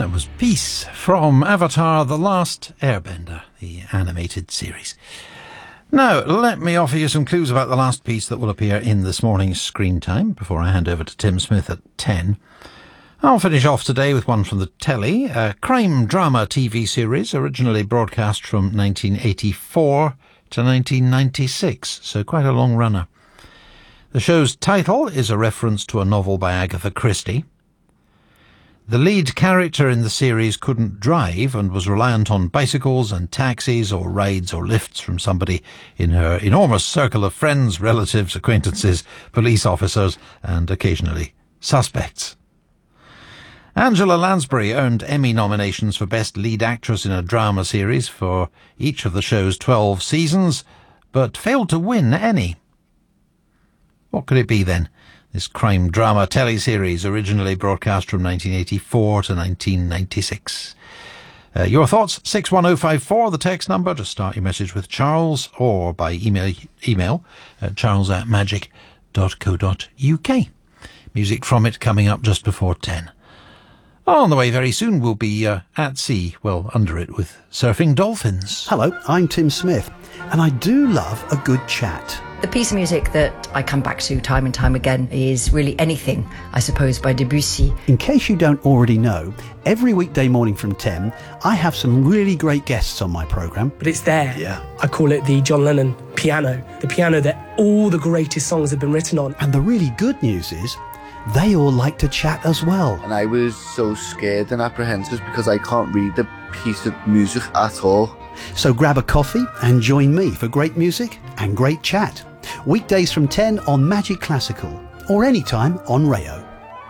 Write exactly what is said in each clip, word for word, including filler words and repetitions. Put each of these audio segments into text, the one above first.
That was Peace from Avatar: The Last Airbender, the animated series. Now, let me offer you some clues about the last piece that will appear in this morning's Screen Time before I hand over to Tim Smith at ten. I'll finish off today with one from the telly, a crime drama T V series originally broadcast from nineteen eighty-four to nineteen ninety-six, so quite a long runner. The show's title is a reference to a novel by Agatha Christie. The lead character in the series couldn't drive and was reliant on bicycles and taxis or rides or lifts from somebody in her enormous circle of friends, relatives, acquaintances, police officers and occasionally suspects. Angela Lansbury earned Emmy nominations for Best Lead Actress in a Drama Series for each of the show's twelve seasons, but failed to win any. What could it be then? This crime drama teleseries originally broadcast from nineteen eighty-four to nineteen ninety-six. Uh, your thoughts, six one oh five four, the text number. Just start your message with Charles or by email, email at charles at magic dot co dot uk. Music from it coming up just before ten. On the way very soon we'll be uh, at sea, well, under it, with surfing dolphins. Hello, I'm Tim Smith, and I do love a good chat. The piece of music that I come back to time and time again is really Anything, I suppose, by Debussy. In case you don't already know, every weekday morning from ten, I have some really great guests on my programme. But it's there. Yeah. I call it the John Lennon piano, the piano that all the greatest songs have been written on. And the really good news is, they all like to chat as well. And I was so scared and apprehensive because I can't read the piece of music at all. So grab a coffee and join me for great music and great chat. Weekdays from ten on Magic Classical, or anytime on Rayo.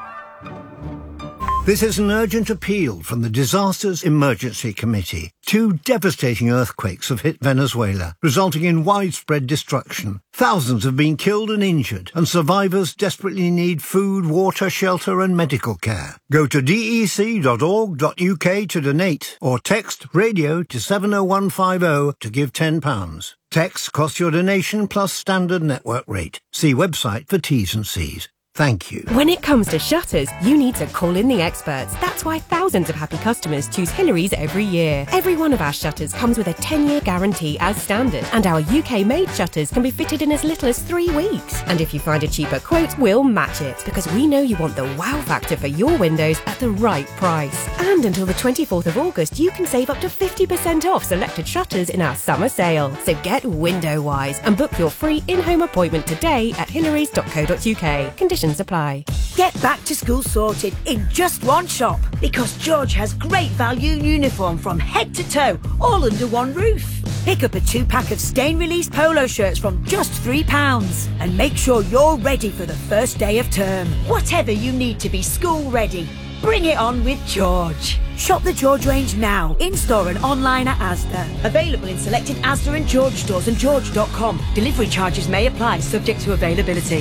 This is an urgent appeal from the Disasters Emergency Committee. Two devastating earthquakes have hit Venezuela, resulting in widespread destruction. Thousands have been killed and injured, and survivors desperately need food, water, shelter and medical care. Go to d e c dot org dot u k to donate, or text radio to seven oh one five oh to give ten pounds. Text costs your donation plus standard network rate. See website for T's and C's. Thank you. When it comes to shutters, you need to call in the experts. That's why thousands of happy customers choose Hillary's every year. Every one of our shutters comes with a ten-year guarantee as standard, and our U K-made shutters can be fitted in as little as three weeks. And if you find a cheaper quote, we'll match it, because we know you want the wow factor for your windows at the right price. And until the twenty-fourth of August, you can save up to fifty percent off selected shutters in our summer sale. So get window-wise and book your free in-home appointment today at hillarys dot co dot u k. Conditions apply. Get back to school sorted in just one shop, because George has great value uniform from head to toe, all under one roof. Pick up a two-pack of stain-release polo shirts from just three pounds and make sure you're ready for the first day of term. Whatever you need to be school ready, bring it on with George. Shop the George range now, in-store and online at Asda. Available in selected Asda and George stores and george dot com. Delivery charges may apply, subject to availability.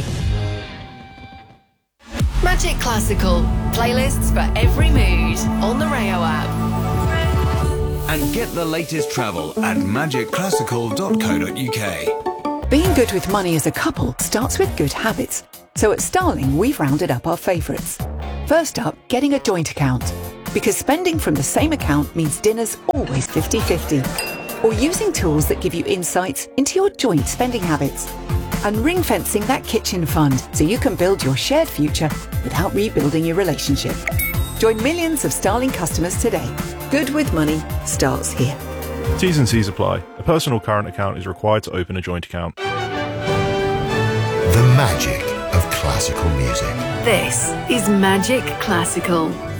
Magic Classical. Playlists for every mood on the Rayo app. And get the latest travel at magic classical dot co dot u k. Being good with money as a couple starts with good habits. So at Starling, we've rounded up our favourites. First up, getting a joint account. Because spending from the same account means dinner's always fifty-fifty. Or using tools that give you insights into your joint spending habits. And ring-fencing that kitchen fund so you can build your shared future without rebuilding your relationship. Join millions of Starling customers today. Good with money starts here. T's and C's apply. A personal current account is required to open a joint account. The magic of classical music. This is Magic Classical.